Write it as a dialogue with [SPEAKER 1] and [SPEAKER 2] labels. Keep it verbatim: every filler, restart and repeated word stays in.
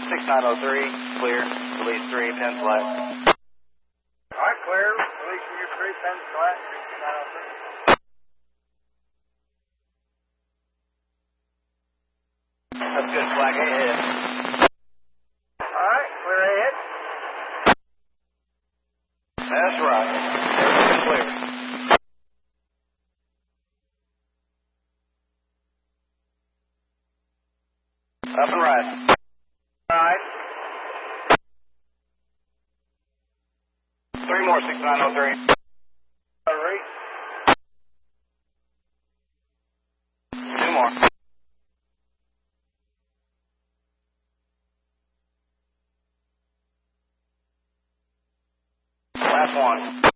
[SPEAKER 1] six nine oh three, clear, release three, pin flat.
[SPEAKER 2] Alright, clear, releasing your three, pin flat, six nine oh three.
[SPEAKER 1] That's good, flag eight ahead.
[SPEAKER 2] Alright, clear ahead.
[SPEAKER 1] That's right. Everything clear. Up and right.
[SPEAKER 2] Right.
[SPEAKER 1] Three more, six nine oh three.
[SPEAKER 2] Three.
[SPEAKER 1] Two more. Last one.